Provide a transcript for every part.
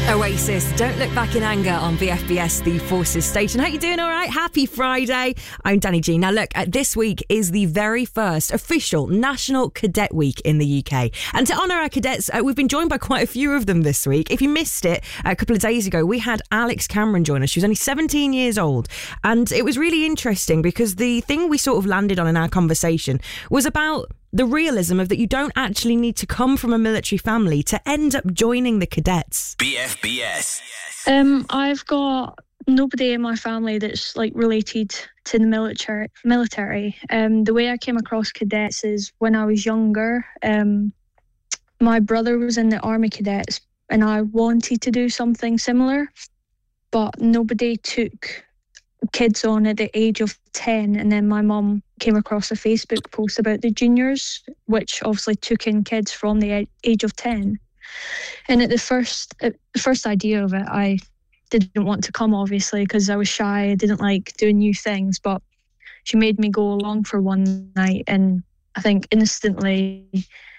Oasis, Don't Look Back in Anger on VFBS, the Forces station. How you doing? All right? Happy Friday. I'm Danny G. Now look, this week is the very first official National Cadet Week in the UK. And to honour our cadets, we've been joined by quite a few of them this week. If you missed it, a couple of days ago, we had Alex Cameron join us. She was only 17 years old. And it was really interesting because the thing we sort of landed on in our conversation was about the realism of that you don't actually need to come from a military family to end up joining the cadets. BFBS. I've got nobody in my family that's like related to the military. The way I came across cadets is when I was younger. My brother was in the Army Cadets and I wanted to do something similar, but nobody took kids on at the age of 10, and then my mum came across a Facebook post about the juniors, which obviously took in kids from the age of 10. And at the first idea of it, I didn't want to come, obviously, because I was shy. I didn't like doing new things, but she made me go along for one night, and I think instantly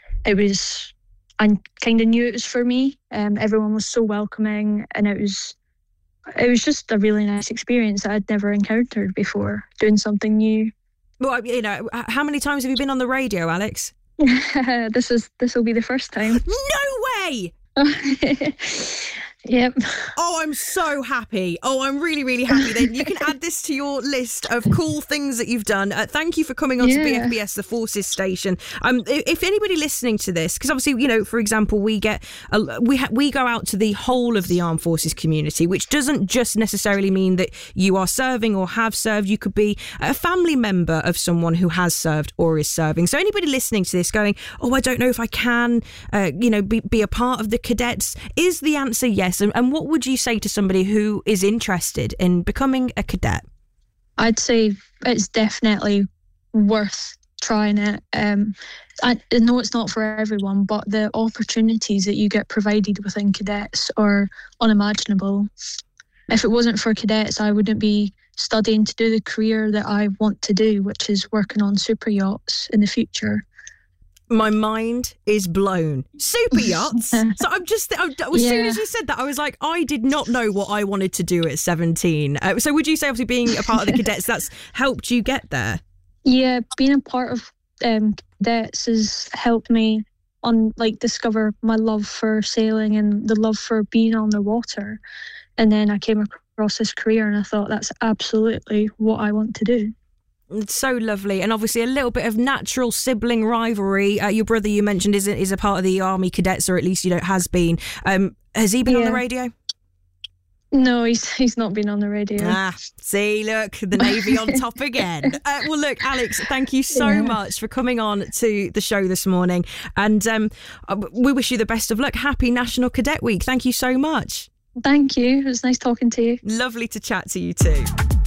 I kind of knew it was for me. Everyone was so welcoming, and it was just a really nice experience that I'd never encountered before, doing something new. Well, you know, how many times have you been on the radio, Alex? This will be the first time. No way! Yep. Oh, I'm so happy. Oh, I'm really, really happy. Then you can add this to your list of cool things that you've done. Thank you for coming on to BFBS, the Forces station. If anybody listening to this, because obviously, you know, for example, we go out to the whole of the armed forces community, which doesn't just necessarily mean that you are serving or have served. You could be a family member of someone who has served or is serving. So anybody listening to this going, oh, I don't know if I can, be a part of the cadets, is the answer yes? And what would you say to somebody who is interested in becoming a cadet? I'd say it's definitely worth trying it. I know it's not for everyone, but the opportunities that you get provided within cadets are unimaginable. If it wasn't for cadets, I wouldn't be studying to do the career that I want to do, which is working on super yachts in the future. My mind is blown. Super yachts. So as soon as you said that, I was like, I did not know what I wanted to do at 17. So would you say, obviously, being a part of the cadets, that's helped you get there? Yeah, being a part of cadets has helped me discover my love for sailing and the love for being on the water. And then I came across this career and I thought that's absolutely what I want to do. It's so lovely. And obviously a little bit of natural sibling rivalry. Your brother, you mentioned, is a part of the Army Cadets, or at least, has been. Has he been on the radio? No, he's not been on the radio. See, look, the Navy on top again. Well, look, Alex, thank you so much for coming on to the show this morning. And we wish you the best of luck. Happy National Cadet Week. Thank you so much. Thank you. It was nice talking to you. Lovely to chat to you too.